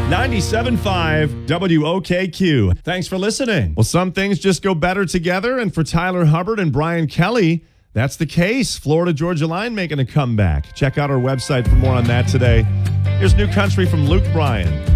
97.5 WOKQ. Thanks for listening. Well, some things just go better together, and for Tyler Hubbard and Brian Kelly, that's the case. Florida Georgia Line making a comeback. Check out our website for more on that today. Here's new country from Luke Bryan.